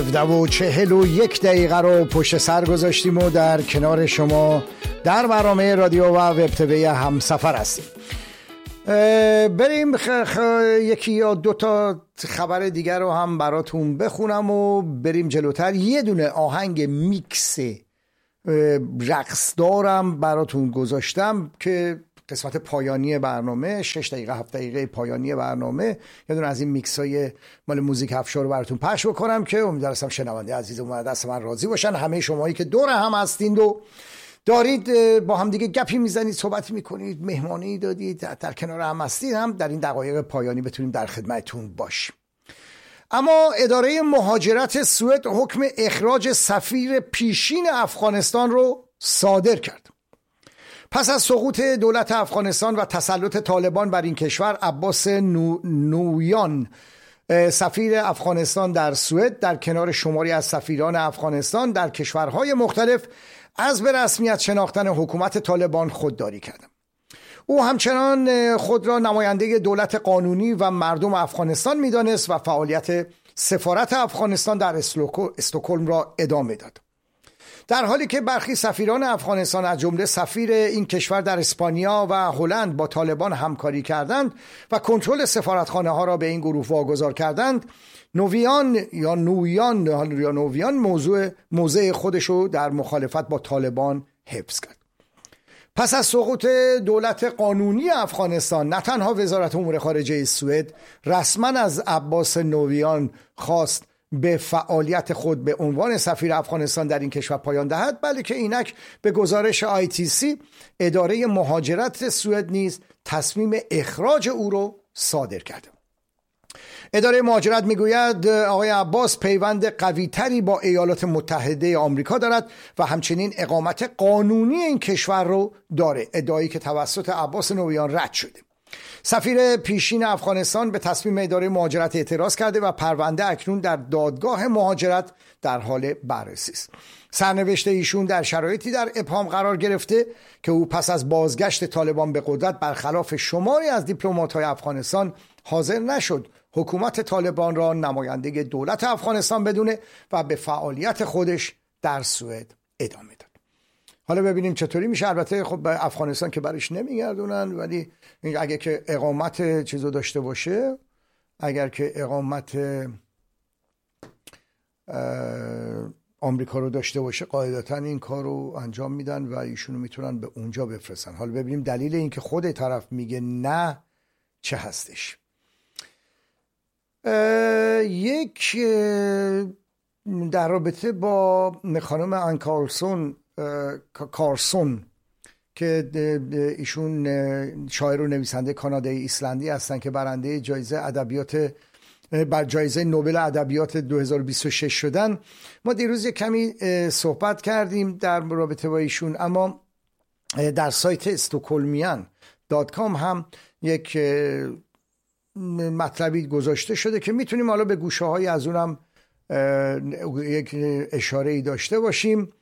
41 رو پشت سر گذاشتیم و در کنار شما در برنامه رادیو و وب تیوی همسفر هستیم. بریم یکی یا دو تا خبر دیگر رو هم براتون بخونم و بریم جلوتر. یه دونه آهنگ میکس رقص دارم براتون گذاشتم که قسمت پایانی برنامه 6 دقیقه 7 دقیقه پایانی برنامه یه دونه از این میکس های مال موزیک افشار رو براتون پخش بکنم که امیدوارم شنونده عزیز و دست من راضی باشن. همه شمایی که دور هم هستین و دارید با هم دیگه گپی میزنید، صحبت میکنید، مهمانی دادید، در کنار هم هستید، هم در این دقایق پایانی بتونیم در خدمتتون باشیم. اما اداره مهاجرت سوئد حکم اخراج سفیر پیشین افغانستان رو صادر کرد. پس از سقوط دولت افغانستان و تسلط طالبان بر این کشور، عباس نویان سفیر افغانستان در سوئد در کنار شماری از سفیران افغانستان در کشورهای مختلف از به رسمیت شناختن حکومت طالبان خودداری کرد. او همچنان خود را نماینده دولت قانونی و مردم افغانستان می‌دانست و فعالیت سفارت افغانستان در استکهلم را ادامه داد. در حالی که برخی سفیران افغانستان از جمله سفیر این کشور در اسپانیا و هلند با طالبان همکاری کردند و کنترل سفارتخانه ها را به این گروه واگذار کردند، نویان موضع خودش رو در مخالفت با طالبان حفظ کرد. پس از سقوط دولت قانونی افغانستان، نه تنها وزارت امور خارجه سوئد رسما از عباس نویان خواست به فعالیت خود به عنوان سفیر افغانستان در این کشور پایان دهد، بلکه اینک به گزارش ITC اداره مهاجرت سوئد نیز تصمیم اخراج او را صادر کرده. اداره مهاجرت میگوید آقای عباس پیوند قوی‌تری با ایالات متحده آمریکا دارد و همچنین اقامت قانونی این کشور رو داره، ادعایی که توسط عباس نویان رد شده. سفیر پیشین افغانستان به تصمیم اداره مهاجرت اعتراض کرده و پرونده اکنون در دادگاه مهاجرت در حال بررسی است. سرنوشت ایشون در شرایطی در ابهام قرار گرفته که او پس از بازگشت طالبان به قدرت برخلاف شماری از دیپلمات‌های افغانستان حاضر نشد حکومت طالبان را نماینده دولت افغانستان بدونه و به فعالیت خودش در سوئد ادامه داد. حالا ببینیم چطوری میشه. البته خب به افغانستان که برش نمیگردونن، ولی اگه که اقامت چیزو داشته باشه، اگر که اقامت آمریکا رو داشته باشه، قاعدتا این کار رو انجام میدن و ایشونو میتونن به اونجا بفرستن. حالا ببینیم دلیل این که خود طرف میگه نه چه هستش. یک در رابطه با خانم آن کارسون که ایشون شاعر و نویسنده کانادایی ایسلندی هستن که برنده جایزه نوبل ادبیات 2026 شدن، ما دیروز یک کمی صحبت کردیم در رابطه با ایشون، اما در سایت stockholmian.com هم یک مطلبی گذاشته شده که میتونیم حالا به گوشه های از اونم یک اشاره ای داشته باشیم.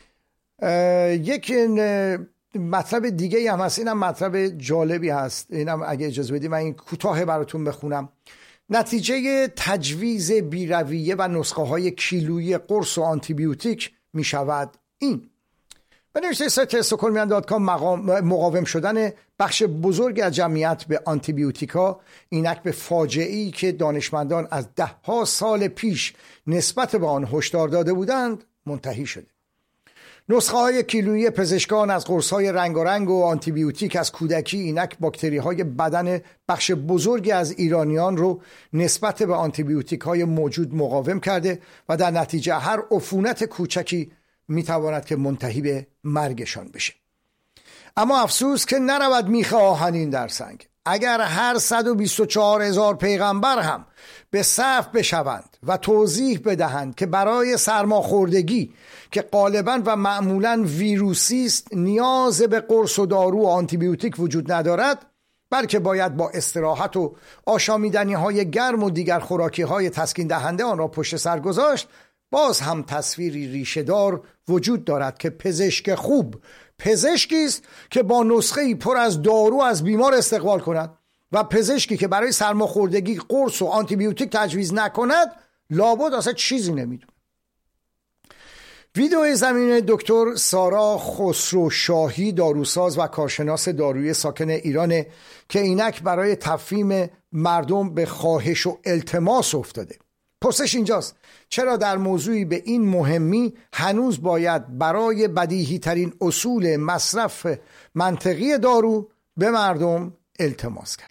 یک مطلب دیگه هم هست، اینم مطلب جالبی هست، اینم اگه اجازه بدید من این کوتاه براتون بخونم. نتیجه تجویز بی‌رویه و نسخه های کیلویی قرص و آنتیبیوتیک می شود این. به نوشته سایت استکهلمیان.com مقاوم شدن بخش بزرگی از جمعیت به آنتیبیوتیکا اینک به فاجعه‌ای که دانشمندان از 10 سال پیش نسبت به آن هشدار داده بودند منتهی شده. نسخه های کیلویی پزشکان از قرص های رنگارنگ و آنتیبیوتیک از کودکی اینک باکتری های بدن بخش بزرگی از ایرانیان رو نسبت به آنتیبیوتیک های موجود مقاوم کرده و در نتیجه هر عفونت کوچکی میتواند که منتهی به مرگشان بشه. اما افسوس که نرود میخ آهنین در سنگ. اگر هر 124,000 پیغمبر هم به صف بشوند و توضیح بدهند که برای سرماخوردگی که غالباً و معمولاً ویروسی است نیاز به قرص و دارو و آنتیبیوتیک وجود ندارد، بلکه باید با استراحت و آشامیدنی های گرم و دیگر خوراکی های تسکین دهنده آن را پشت سر گذاشت، باز هم تصویری ریشه‌دار وجود دارد که پزشک خوب پزشکی است که با نسخه‌ای پر از دارو از بیمار استقبال کند و پزشکی که برای سرماخوردگی قرص و آنتیبیوتیک تجویز نکند لابد اصلا چیزی نمیدونه. ویدئوی زمین دکتر سارا خسروشاهی، داروساز و کارشناس دارویی ساکن ایرانه که اینک برای تفهیم مردم به خواهش و التماس افتاده. پرسش اینجاست چرا در موضوعی به این مهمی هنوز باید برای بدیهی ترین اصول مصرف منطقی دارو به مردم التماس کرد؟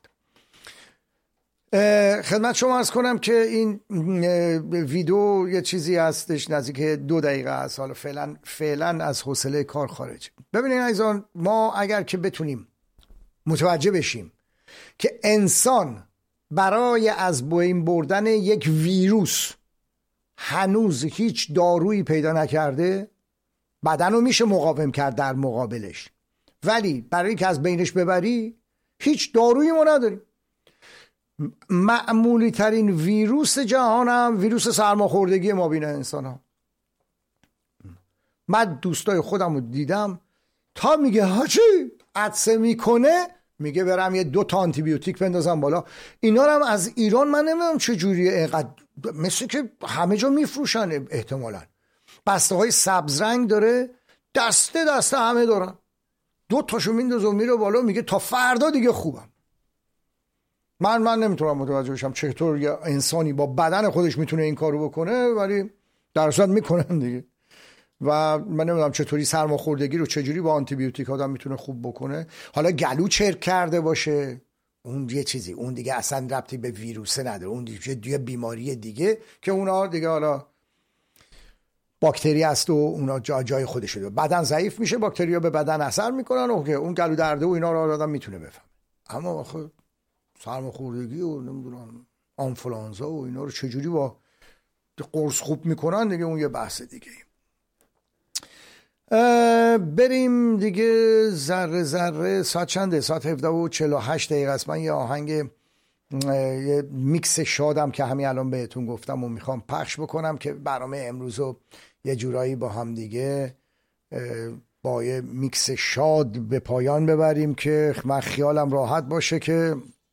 خدمت شما عرض کنم که این ویدیو یه چیزی هستش نزدیک 2 دقیقه است. حالا فعلا از حوصله کار خارج. ببینید عزیزان، ما اگر که بتونیم متوجه بشیم که انسان برای از بین بردن یک ویروس هنوز هیچ دارویی پیدا نکرده، بدن رو میشه مقاوم کرد در مقابلش، ولی برای که از بینش ببری هیچ دارویی ما نداریم. معمولی ترین ویروس جهان هم ویروس سرماخوردگی مابین انسان ها. من دوستای خودم رو دیدم تا میگه هاچی عطسه میکنه میگه برم یه 2 تا آنتی بیوتیک بندازم بالا. اینا رو هم از ایران من نمیدونم چه جوریه اینقدر، مثل که همه جا میفروشن احتمالاً. بسته های سبز رنگ داره، دسته همه دارن. 2 تاشو میندازه میره بالا، میگه تا فردا دیگه خوبم. من نمیتونم متوجه بشم چطور یه انسانی با بدن خودش میتونه این کارو بکنه، ولی در اصل میکنن دیگه. و من نمیدونم چطوری سرماخوردگی رو چجوری با آنتی بیوتیک آدم میتونه خوب بکنه. حالا گلو چرک کرده باشه اون یه چیزی، اون دیگه اصلا ربطی به ویروسه نداره، اون دیگه بیماری دیگه که اونا دیگه حالا باکتری است و اونا جای خودش شده. بدن ضعیف میشه، باکتریا به بدن اثر میکنن، اوکی اون گلو درده و اینا رو آدم میتونه بفهمه. اما آخه سرماخوردگی و نمیدونم آنفولانزا و اینا رو چجوری با قرص خوب میکنن دیگه اون یه بحث دیگه. بریم دیگه. ذره ساعت چنده؟ ساعت 17:48 است. من یه آهنگ یه میکس شادم که همین الان بهتون گفتم و میخوام پخش بکنم که برنامه امروز رو یه جورایی با هم دیگه با یه میکس شاد به پایان ببریم که من خیالم راحت باشه که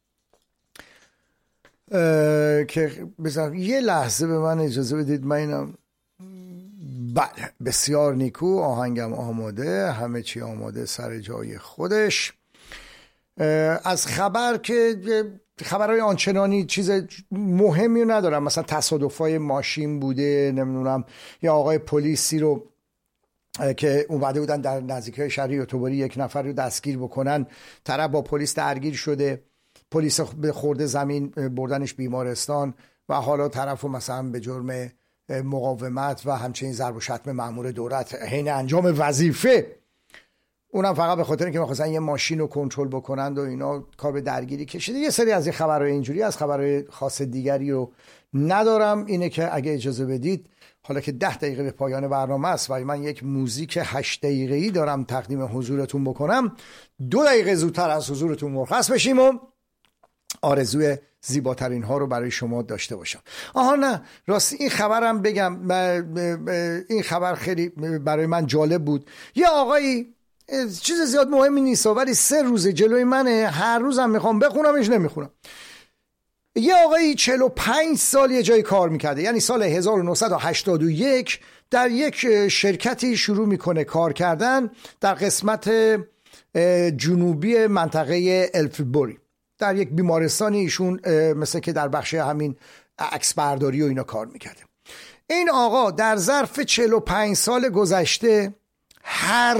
بذار یه لحظه به من اجازه بدید. من اینم بله بسیار نیکو، آهنگم آماده، همه چی آماده سر جای خودش. از خبر که خبرهای آنچنانی چیز مهمی ندارم، مثلا تصادفای ماشین بوده، نمیدونم یا آقای پلیسی رو که اومده بودن در نزدیکی شهری اتوباری 1 نفر رو دستگیر بکنن، طرف با پلیس درگیر شده، پلیس به خورده زمین بردنش بیمارستان و حالا طرفو مثلا به جرم مقاومت و همچنین ضرب و شتم مأمور دولت حین انجام وظیفه، اونم فقط به خاطر اینکه می‌خواستن یه ماشین رو کنترل بکنند و اینا، کار به درگیری کشیده. یه سری از این خبرهای اینجوری، از خبرهای خاص دیگری رو ندارم. اینه که اگه اجازه بدید حالا که 10 دقیقه به پایان برنامه است و من یک موزیک 8 دقیقه‌ای دارم تقدیم حضورتون بکنم، 2 دقیقه زودتر از حضورتون مرخص بشیم و آرزوی زیباترین ها رو برای شما داشته باشم. آها نه راستی این خبرم بگم، این خبر خیلی برای من جالب بود. یه آقایی، چیز زیاد مهمی نیست ولی 3 روز جلوی منه، هر روزم میخوام بخونمش نمیخونم. یه آقایی 45 سال یه جای کار میکرده، یعنی سال 1981 در یک شرکتی شروع میکنه کار کردن در قسمت جنوبی منطقه الفبوری، در یک بیمارستانی. ایشون مثل که در بخش همین عکس برداری و اینا کار میکرده. این آقا در ظرف 45 سال گذشته هر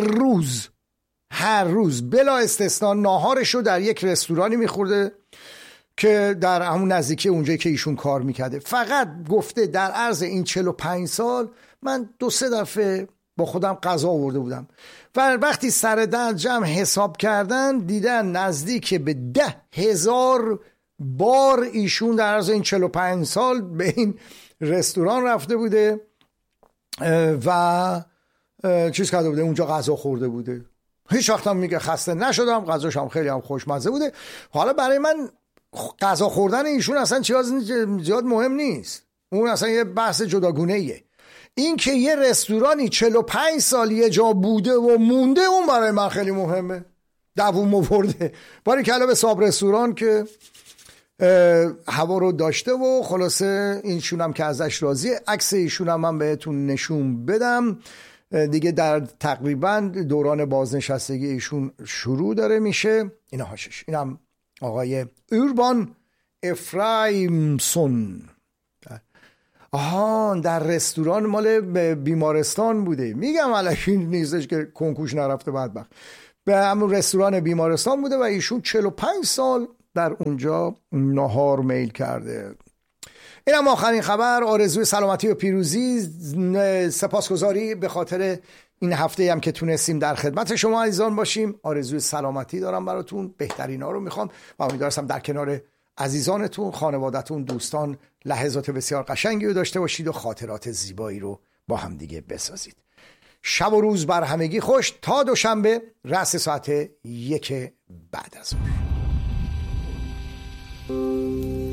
روز بلا استثنا ناهارش رو در یک رستورانی میخورده که در همون نزدیکی اونجایی که ایشون کار میکرده. فقط گفته در عرض این 45 سال من 2-3 دفعه با خودم غذا آورده بودم و وقتی سر در جمع حساب کردن دیدن نزدیک به 10,000 بار ایشون در عرض این 45 سال به این رستوران رفته بوده و چیز کرده بوده، اونجا غذا خورده بوده. هیچ وقت هم میگه خسته نشدم، غذاش هم خیلی هم خوشمزه بوده. حالا برای من غذا خوردن ایشون اصلا زیاد مهم نیست، اون اصلا یه بحث جداگونه ایه. این که یه رستورانی 45 سال یه جا بوده و مونده، اون برای من خیلی مهمه. دووم آورده. باری کلا به صاحب رستوران که هوا رو داشته و خلاصه اینشون هم که ازش راضیه. عکس ایشون هم من بهتون نشون بدم دیگه. در تقریبا دوران بازنشستگی ایشون شروع داره میشه. اینا هاشش. اینم آقای اوربان افرایمسون. آها در رستوران مال بیمارستان بوده. میگم الکی نیستش که کنکوش نرفته بدبخت. به همون رستوران بیمارستان بوده و ایشون 45 سال در اونجا نهار میل کرده. اینم آخرین خبر. آرزوی سلامتی و پیروزی. سپاسگزاری به خاطر این هفته هم که تونستیم در خدمت شما عزیزان باشیم. آرزوی سلامتی دارم براتون، بهترین ها رو میخوام و امیدوارم در کنار عزیزانتون، خانوادتون، دوستان لحظات بسیار قشنگی رو داشته باشید و خاطرات زیبایی رو با هم دیگه بسازید. شب و روز بر همگی خوش تا دوشنبه رأس ساعت 1 بعد از ظهر.